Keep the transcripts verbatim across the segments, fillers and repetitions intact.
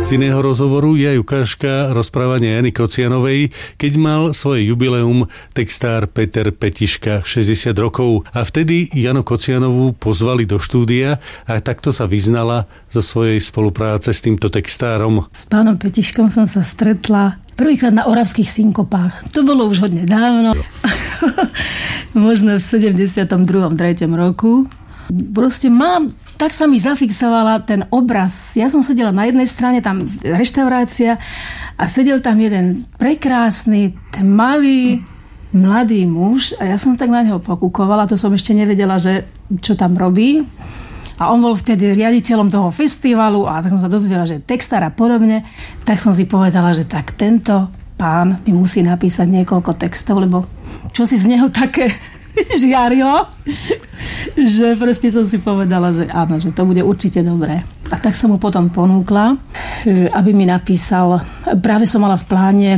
Z iného rozhovoru je aj ukážka rozprávania Jany Kocianovej, keď mal svoje jubileum textár Peter Petiška šesťdesiat rokov. A vtedy Janu Kocianovú pozvali do štúdia a takto sa vyznala zo svojej spolupráce s týmto textárom. S pánom Petiškom som sa stretla prvýkrát na Oravských synkopách. To bolo už hodne dávno. Možno v sedemdesiatom druhom treťom roku. Proste mám... Tak sa mi zafixovala ten obraz. Ja som sedela na jednej strane, tam reštaurácia a sedel tam jeden prekrásny, tmavý, mladý muž a ja som tak na neho pokúkovala, to som ešte nevedela, že čo tam robí. A on bol vtedy riaditeľom toho festivalu a tak som sa dozvedela, že textár a podobne. Tak som si povedala, že tak tento pán mi musí napísať niekoľko textov, lebo čo si z neho také žiarilo, že proste som si povedala, že áno, že to bude určite dobré. A tak som mu potom ponúkla, aby mi napísal, práve som mala v pláne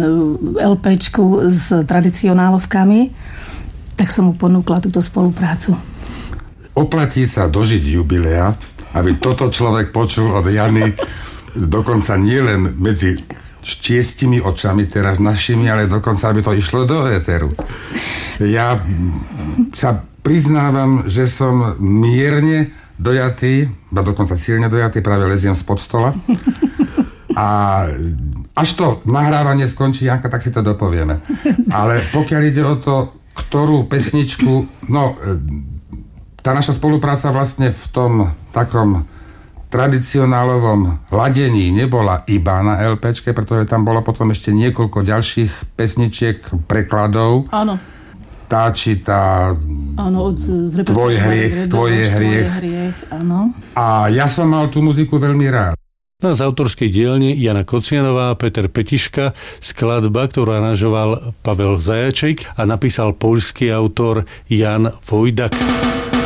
LPčku s tradicionálovkami, tak som mu ponúkla túto spoluprácu. Oplatí sa dožiť jubilea, aby toto človek počul od Jany, dokonca nie len medzi štiestimi očami, teraz našimi, ale dokonca, aby to išlo do éteru. Ja sa priznávam, že som mierne dojatý, ba dokonca silne dojatý, práve leziem spod stola. A až to nahrávanie skončí, Janka, tak si to dopovieme. Ale pokiaľ ide o to, ktorú pesničku, no, tá naša spolupráca vlastne v tom takom tradicionálovom ladení nebola iba na LPčke, pretože tam bolo potom ešte niekoľko ďalších pesničiek, prekladov. Áno. Tá či tá... Áno, od Tvoj hriech, tvoje hriech. hriech, áno. A ja som mal tú muziku veľmi rád. Na z autorskej dielne Jana Kocianová, Peter Petiška, skladba, ktorú aranžoval Pavel Zajaček a napísal poľský autor Jan Vojdak.